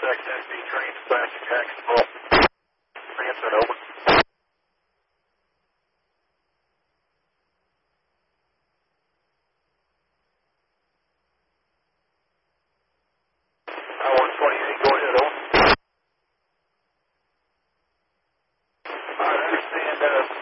SB train dispatch to Jacksonville. Transit over. I-128, go ahead, over. I understand